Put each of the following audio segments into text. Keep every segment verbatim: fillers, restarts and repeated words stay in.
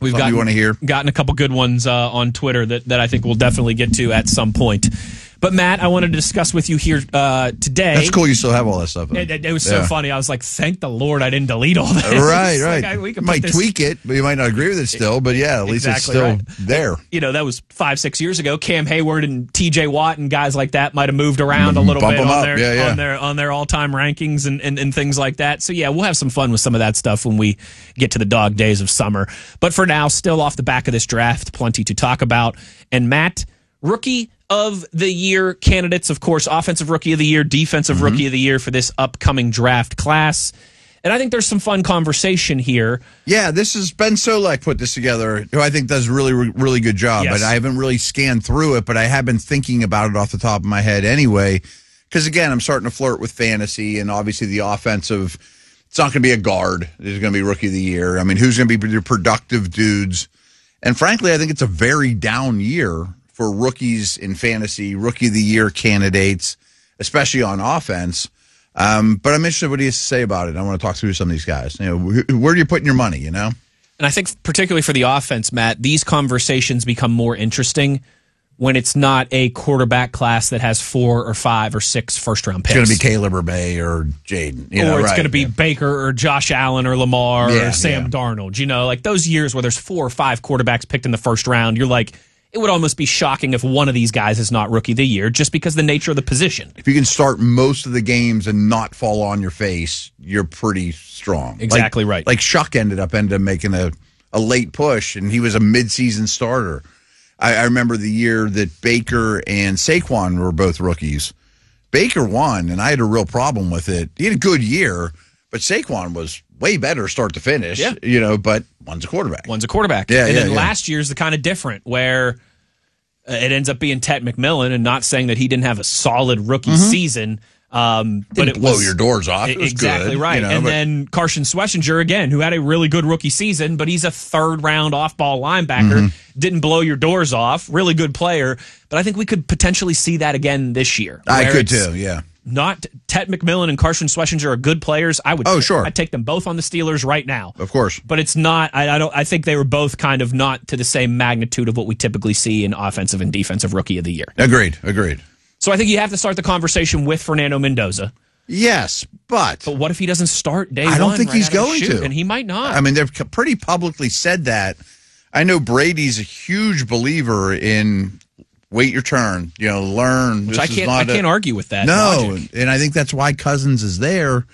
We've Something gotten, you want to hear? gotten a couple good ones uh, on Twitter that, that I think we'll definitely get to at some point. But, Matt, I wanted to discuss with you here uh, today. That's cool you still have all that stuff. It, it, it was so Yeah. funny. I was like, thank the Lord I didn't delete all that. Right, It's right. like, I, we can you might put this, tweak it, but you might not agree with it still. But yeah, at least Exactly it's still right. there. You know, that was five, six years ago. Cam Hayward and T J Watt and guys like that might have moved around a little Bump bit them on up. their, Yeah, yeah. on their on their all-time rankings and, and, and things like that. So, yeah, we'll have some fun with some of that stuff when we get to the dog days of summer. But for now, still off the back of this draft, plenty to talk about. And, Matt, rookie of the year candidates, of course, offensive rookie of the year, defensive Mm-hmm. rookie of the year for this upcoming draft class. And I think there's some fun conversation here. Yeah, this is Ben Solak put this together, who I think does a really, really good job. Yes. But I haven't really scanned through it, but I have been thinking about it off the top of my head anyway. Because, again, I'm starting to flirt with fantasy, and obviously the offensive, it's not going to be a guard. It's going to be rookie of the year. I mean, who's going to be the productive dudes? And frankly, I think it's a very down year for rookies in fantasy, rookie of the year candidates, especially on offense. Um, but I'm interested in what he has to say about it. I want to talk through some of these guys. You know, wh- where are you putting your money, you know? And I think particularly for the offense, Matt, these conversations become more interesting when it's not a quarterback class that has four or five or six first-round picks. It's going to be Caleb or Bay or Jaden. You know, or it's right, going to be yeah. Baker or Josh Allen or Lamar Yeah, or Sam yeah. Darnold. You know, like those years where there's four or five quarterbacks picked in the first round, you're like, it would almost be shocking if one of these guys is not rookie of the year just because of the nature of the position. If you can start most of the games and not fall on your face, you're pretty strong. Exactly Like- right. Like Shuck ended up ended up making a, a late push, and he was a midseason starter. I, I remember the year that Baker and Saquon were both rookies. Baker won, and I had a real problem with it. He had a good year, but Saquon was way better start to finish. Yeah. You know, but one's a quarterback. One's a quarterback. Yeah, and yeah, then yeah. last year's the kind of different where uh, it ends up being Ted McMillan, and not saying that he didn't have a solid rookie season. Um, but Didn't it blow was, your doors off. It was exactly good, right. you know, and but- then Carson Schlesinger again, who had a really good rookie season, but he's a third round off ball linebacker. Mm-hmm. Didn't blow your doors off. Really good player. But I think we could potentially see that again this year. I where could it's too, yeah. Not Ted McMillan and Carson Schlesinger are good players. I would. Oh, sure. I'd take them both on the Steelers right now. Of course. But it's not. I, I don't. I think they were both kind of not to the same magnitude of what we typically see in offensive and defensive rookie of the year. Agreed, agreed. So I think you have to start the conversation with Fernando Mendoza. Yes, but But what if he doesn't start day one? I don't think right he's out of the going chute? to. And he might not. I mean, they've pretty publicly said that. I know Brady's a huge believer in wait your turn, you know, learn. Which This I is can't. not I a- can't argue with that. No, logic. and I think that's why Cousins is there.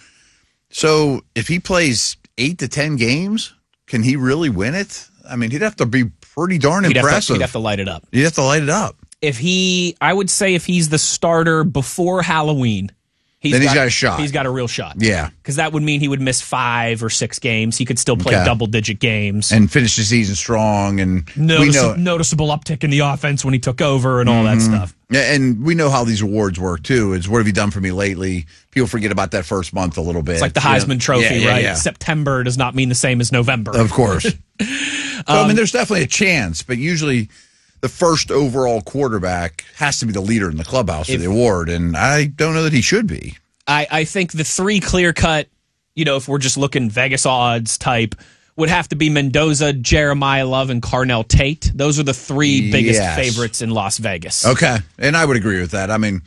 So if he plays eight to ten games, can he really win it? I mean, he'd have to be pretty darn He'd have, to, impressive. he'd have to light it up. He'd have to light it up. If he, I would say, if he's the starter before Halloween, he's Then he's got a shot. He's got a real shot. Yeah. because that would mean he would miss five or six games. He could still play Okay. double digit games. And finish the season strong. And Notice, we know noticeable uptick in the offense when he took over and all that stuff. Yeah, and we know how these awards work too. It's what have you done for me lately? People forget about that first month a little bit. It's like the You know? Heisman Trophy, Yeah, yeah, right? yeah. September does not mean the same as November. Of course. so, I mean, there's definitely a chance, but usually the first overall quarterback has to be the leader in the clubhouse for If- the award, and I don't know that he should be. I, I think the three clear cut, you know, if we're just looking Vegas odds type, would have to be Mendoza, Jeremiah Love, and Carnell Tate. Those are the three biggest Yes. favorites in Las Vegas. Okay, and I would agree with that. I mean,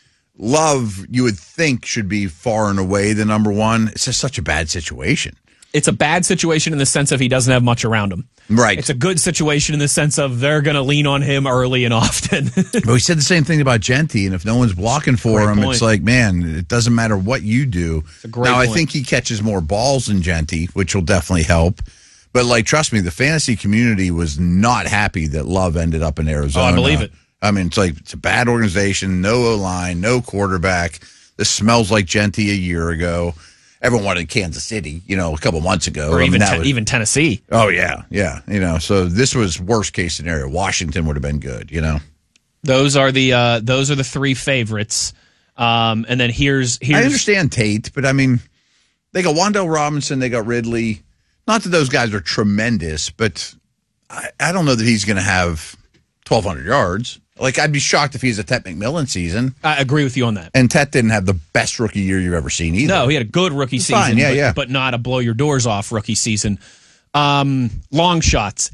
Love, you would think, should be far and away the number one. It's just such a bad situation. It's a bad situation in the sense of he doesn't have much around him. Right. It's a good situation in the sense of they're going to lean on him early and often. But we said the same thing about Genty, and if no one's blocking for Great him, point. it's like, man, it doesn't matter what you do. a great now, I point. think he catches more balls than Genty, which will definitely help. But, like, trust me, the fantasy community was not happy that Love ended up in Arizona. Oh, I believe it. I mean, it's like it's a bad organization, no O-line, no quarterback. This smells like Genty a year ago. Everyone wanted Kansas City, you know, a couple months ago. or I mean, even that ten- was- even Tennessee. Oh, yeah, yeah. You know, so this was worst case scenario. Washington would have been good, you know. Those are the uh, those are the three favorites. Um, and then here's here's I understand Tate, but I mean, they got Wandell Robinson, they got Ridley. Not that those guys are tremendous, but I, I don't know that he's going to have twelve hundred yards. Like, I'd be shocked if he's a Tet McMillan season. I agree with you on that. And Tet didn't have the best rookie year you've ever seen either. No, he had a good rookie season, Fine, yeah, but, yeah. but not a blow your doors off rookie season. Um, long shots.